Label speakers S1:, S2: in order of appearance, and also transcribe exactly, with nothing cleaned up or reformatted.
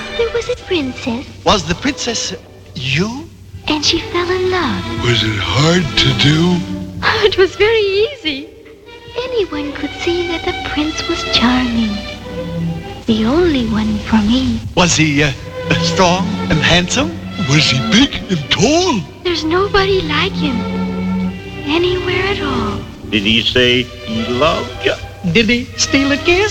S1: Once there was a princess.
S2: Was the princess you?
S1: And she fell in love.
S3: Was it hard to do?
S1: It was very easy. Anyone could see that the prince was charming. The only one for me.
S2: Was he uh, strong and handsome?
S3: Was he big and tall?
S1: There's nobody like him. Anywhere at all.
S4: Did he say he loved you?
S2: Did he steal a kiss?